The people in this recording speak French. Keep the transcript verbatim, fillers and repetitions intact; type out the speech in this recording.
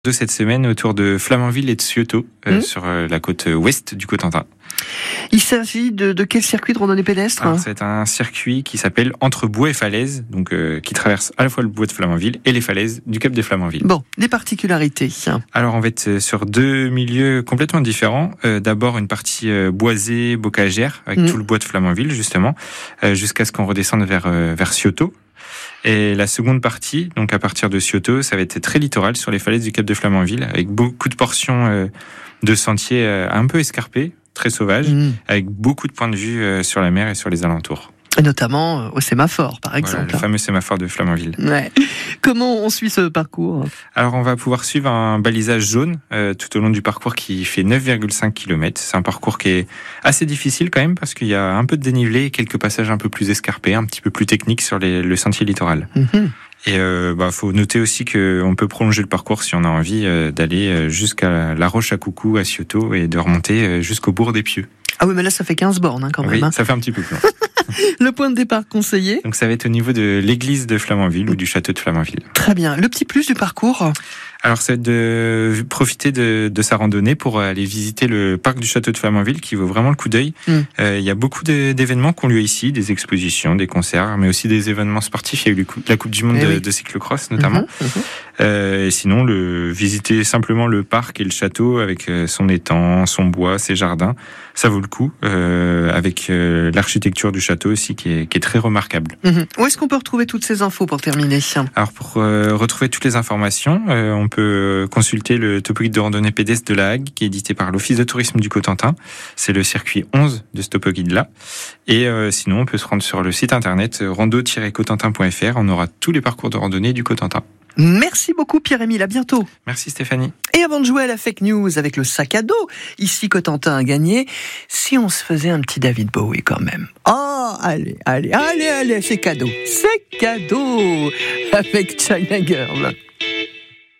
de cette semaine autour de Flamanville et de Cioto, euh, mmh. sur euh, la côte ouest du Cotentin. Il s'agit de, de quel circuit de randonnée pédestre? Alors, c'est un circuit qui s'appelle Entre bois et falaises, donc euh, qui traverse à la fois le bois de Flamanville et les falaises du cap des Flamanville. Bon, les particularités. Alors on va être sur deux milieux complètement différents. Euh, d'abord une partie euh, boisée, bocagère, avec mmh. tout le bois de Flamanville justement, euh, jusqu'à ce qu'on redescende vers euh, vers Cioto. Et la seconde partie, donc à partir de Cioto, ça va être très littoral sur les falaises du cap de Flamanville, avec beaucoup de portions euh, de sentiers euh, un peu escarpés, très sauvages, mmh. avec beaucoup de points de vue euh, sur la mer et sur les alentours. Et notamment au sémaphore, par exemple. Voilà, le fameux sémaphore de Flamanville. Ouais. Comment on suit ce parcours? Alors, on va pouvoir suivre un balisage jaune euh, tout au long du parcours qui fait neuf virgule cinq kilomètres. C'est un parcours qui est assez difficile quand même parce qu'il y a un peu de dénivelé et quelques passages un peu plus escarpés, un petit peu plus techniques sur les, le sentier littoral. Mmh. Et euh, bah, faut noter aussi qu'on peut prolonger le parcours si on a envie euh, d'aller jusqu'à la Roche à Coucou à Cioto et de remonter jusqu'au bourg des Pieux. Ah oui, mais là, ça fait quinze bornes hein, quand oui, même. Hein. Ça fait un petit peu plus. Le point de départ conseillé? Donc ça va être au niveau de l'église de Flamanville ou du château de Flamanville. Très bien. Le petit plus du parcours? Alors, c'est de profiter de, de sa randonnée pour aller visiter le parc du château de Flamanville qui vaut vraiment le coup d'œil. Mm. Euh, il y a beaucoup de, d'événements qui ont lieu ici, des expositions, des concerts, mais aussi des événements sportifs. Il y a eu la Coupe du Monde de, oui. de cyclocross notamment. Mm-hmm, mm-hmm. Euh, et sinon, le, visiter simplement le parc et le château avec son étang, son bois, ses jardins, ça vaut le coup. Euh, avec euh, l'architecture du château aussi qui est, qui est très remarquable. Mm-hmm. Où est-ce qu'on peut retrouver toutes ces infos pour terminer? Alors, pour euh, retrouver toutes les informations, euh, on peut consulter le topo guide de randonnée pédestre de la Hague qui est édité par l'Office de tourisme du Cotentin. C'est le circuit onze de ce topo guide-là. Et euh, sinon, on peut se rendre sur le site internet rando tiret cotentin point f r. On aura tous les parcours de randonnée du Cotentin. Merci beaucoup Pierre-Émile, à bientôt. Merci Stéphanie. Et avant de jouer à la fake news avec le sac à dos, ici Cotentin a gagné, si on se faisait un petit David Bowie quand même. Oh, allez, allez, allez, allez, c'est cadeau. C'est cadeau avec China Girl.